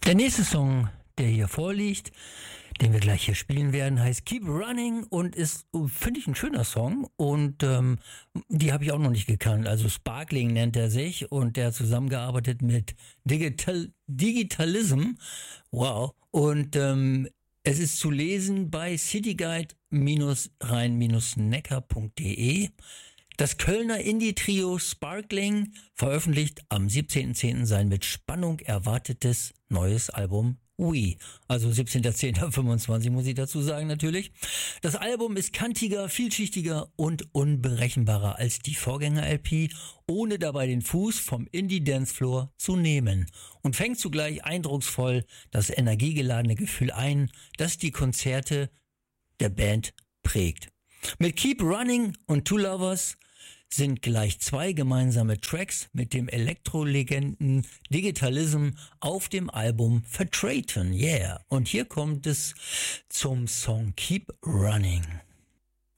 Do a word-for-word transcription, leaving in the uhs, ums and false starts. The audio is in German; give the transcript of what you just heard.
Der nächste Song, der hier vorliegt, den wir gleich hier spielen werden, heißt Keep Running und ist, finde ich, ein schöner Song und ähm, die habe ich auch noch nicht gekannt. Also Sparkling nennt er sich und der hat zusammengearbeitet mit Digital, Digitalism. Wow. Und ähm, es ist zu lesen bei cityguide-rhein-neckar punkt de. Das Kölner Indie-Trio Sparkling veröffentlicht am siebzehnten zehnten sein mit Spannung erwartetes neues Album We. Also siebzehnten zehnten fünfundzwanzig muss ich dazu sagen natürlich. Das Album ist kantiger, vielschichtiger und unberechenbarer als die Vorgänger-L P, ohne dabei den Fuß vom Indie-Dancefloor zu nehmen und fängt zugleich eindrucksvoll das energiegeladene Gefühl ein, das die Konzerte der Band prägt. Mit Keep Running und Two Lovers sind gleich zwei gemeinsame Tracks mit dem Elektrolegenden Digitalism auf dem Album vertreten. Yeah. Und hier kommt es zum Song Keep Running.